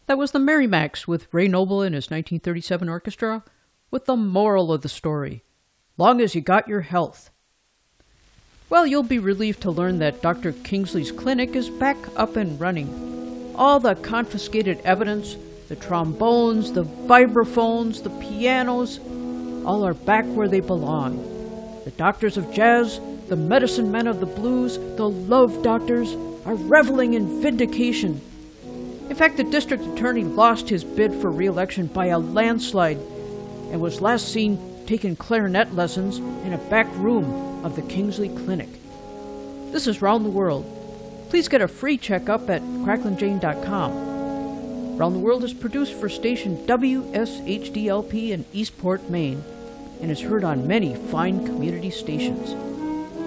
That was the Merrimacs with Ray Noble and his 1937 orchestra with the moral of the story, long as you got your health. Well, you'll be relieved to learn that Dr. Kingsley's clinic is back up and running. All the confiscated evidence, the trombones, the vibraphones, the pianos, all are back where they belong. The doctors of jazz, the medicine men of the blues, the love doctors are reveling in vindication. In fact, the district attorney lost his bid for re-election by a landslide and was last seen taking clarinet lessons in a back room of the Kingsley Clinic. This is Round the World. Please get a free checkup at cracklingjane.com. Round the World is produced for station WSHDLP in Eastport, Maine, and is heard on many fine community stations.